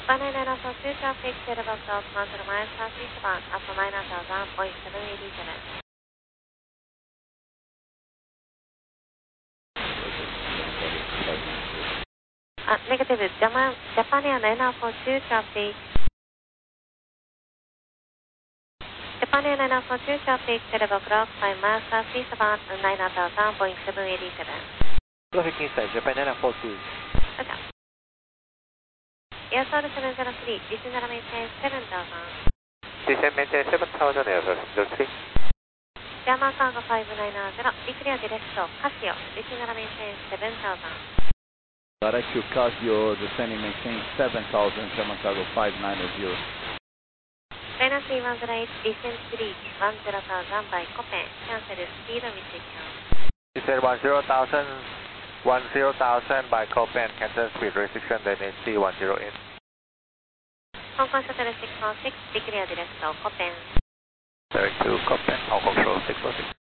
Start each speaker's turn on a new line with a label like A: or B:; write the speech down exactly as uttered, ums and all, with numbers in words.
A: Japan Airlines for two traffic Silver Cross one zero miles southeastbound at nine thousand point seven eight seven. Uh, negative. Japan, Japan Airlines for two traffic. Japan Airlines for two traffic Silver Cross five miles southeastbound at nine thousand point seven eight seven.
B: Traffic inside Japan Airlines four two.
A: Okay. Airsoil seven zero three, descend and maintain seven thousand.
B: Descend maintain seven thousand, Airsoil seven zero three.
A: German Cargo five nine zero, declare direct to Casio, descend and maintain seven thousand.
C: Direct to Casio, descending maintain seven thousand, German Cargo five nine zero.
A: China three one zero eight, descend three one zero thousand by Copen, cancel speed restriction.
B: Descend one zero thousand, one zero thousand by Copen, cancel speed restriction, then three one zero in.
A: Hong Kong Shuttle six one six, declare direct to Copen.
B: Direct to Copen, Hong Kong Shuttle six one six.